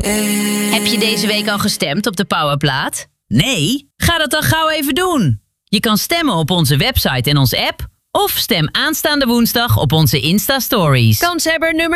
Heb je deze week al gestemd op de Powerplaat? Nee? Ga dat dan gauw even doen. Je kan stemmen op onze website en onze app. Of stem aanstaande woensdag op onze Insta-stories. Kanshebber nummer